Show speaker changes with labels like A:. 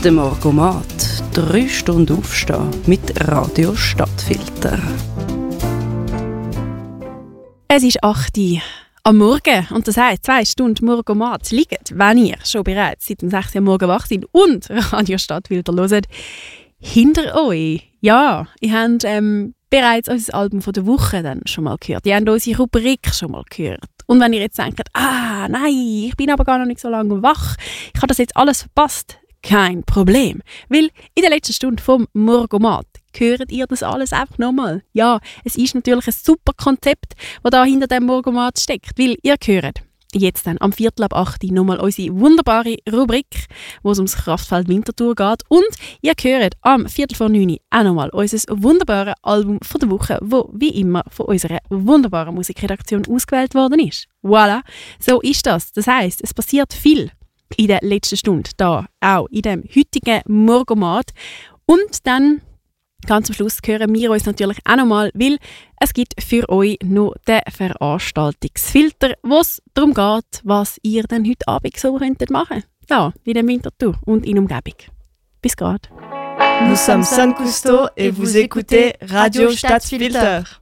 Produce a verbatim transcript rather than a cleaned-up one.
A: Der Morgomat. Drei Stunden aufstehen mit Radio Stadtfilter.
B: Es ist acht Uhr am Morgen und das heisst, zwei Stunden Morgomat liegen, wenn ihr schon bereits seit dem sechs Uhr am Morgen wach seid und Radio Stadtfilter hört, hinter euch. Ja, ihr habt ähm, bereits unser Album von der Woche dann schon mal gehört. Ihr habt unsere Rubrik schon mal gehört. Und wenn ihr jetzt denkt, ah, nein, ich bin aber gar noch nicht so lange wach, ich habe das jetzt alles verpasst, kein Problem. Weil in der letzten Stunde vom Morgomat hört ihr das alles einfach nochmal. Ja, es ist natürlich ein super Konzept, das da hinter dem Morgomat steckt. Weil ihr hört jetzt dann am Viertel ab acht Uhr nochmal unsere wunderbare Rubrik, wo es ums Kraftfeld Winterthur geht. Und ihr hört am Viertel vor neun Uhr auch nochmal unser wunderbares Album von der Woche, wo wie immer von unserer wunderbaren Musikredaktion ausgewählt worden ist. Voilà, so ist das. Das heisst, es passiert viel in der letzten Stunde, da auch in dem heutigen Morgomat. Und dann ganz am Schluss hören wir uns natürlich auch nochmal, weil es gibt für euch noch den Veranstaltungsfilter, wo es darum geht, was ihr dann heute Abend so könntet machen. Ja, in der Winterthur und in Umgebung. Bis grad.
C: Nous sommes San Cousteau et vous écoutez Radio Stadtfilter.